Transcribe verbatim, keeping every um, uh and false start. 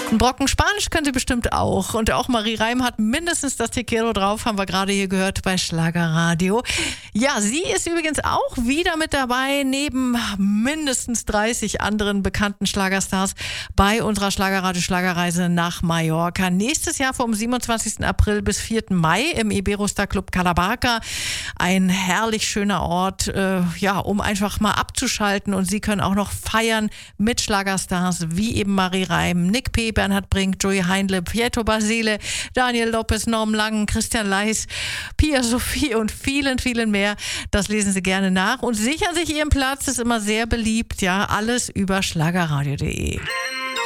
Ein Brocken Spanisch können sie bestimmt auch. Und auch Marie Reim hat mindestens das Tequero drauf, haben wir gerade hier gehört bei Schlagerradio. Ja, sie ist übrigens auch wieder mit dabei, neben mindestens dreißig anderen bekannten Schlagerstars bei unserer Schlagerradio-Schlagerreise nach Mallorca. Nächstes Jahr vom siebenundzwanzigsten April bis vierten Mai im Iberostar Club Calabarca. Ein herrlich schöner Ort, äh, ja, um einfach mal abzuschalten. Und Sie können auch noch feiern mit Schlagerstars wie eben Marie Reim, Nick P., Bernhard Brink, Joey Heindle, Pietro Basile, Daniel Lopez, Norm Langen, Christian Leis, Pia Sophie und vielen, vielen mehr. Das lesen Sie gerne nach und sichern sich Ihren Platz. Das ist immer sehr beliebt. Ja, alles über schlagerradio punkt de.